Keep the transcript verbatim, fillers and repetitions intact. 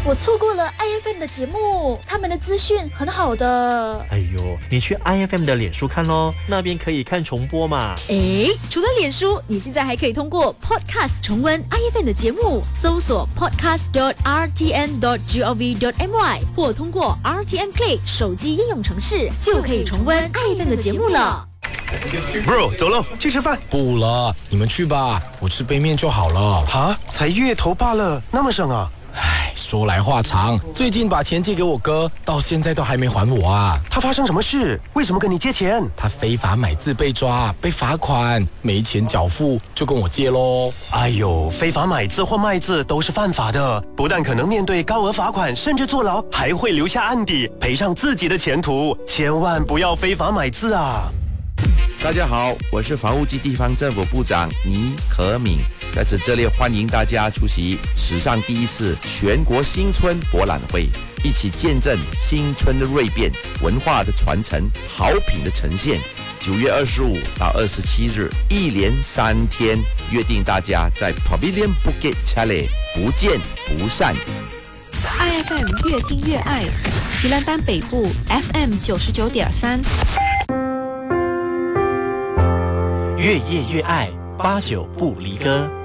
我错过了 I F M 的节目，他们的资讯很好的。 哎呦，你去 I F M 的脸书看咯，那边可以看重播嘛。 诶，除了脸书，你现在还可以通过 Podcast 重温 I F M 的节目，搜索 podcast dot r t n dot gov dot my 或通过 R T M Play 手机应用程式，就可以重温 I F M 的节目了。 Bro， 走喽，去吃饭。 不了，你们去吧，我吃杯面就好了。 哈，才月头罢了，那么省啊？ 唉，说来话长，最近把钱借给我哥，到现在都还没还我啊。 他发生什么事？为什么跟你借钱？ 他非法买字被抓，被罚款，没钱缴付，就跟我借咯。 哎呦，非法买字或卖字都是犯法的，不但可能面对高额罚款，甚至坐牢，还会留下案底，赔上自己的前途。千万不要非法买字啊！ 大家好，我是房屋及地方政府部长倪可敏，在此这里欢迎大家出席史上第一次全国新春博览会，一起见证新春的锐变、文化的传承、好品的呈现。九月二十五到二十七日，一连三天，约定大家在 Pavilion Bukit Jalil 不见不散。 I F M 越听越爱，吉兰丹北部 F M 九十九点三。 越夜越爱，八九不离歌。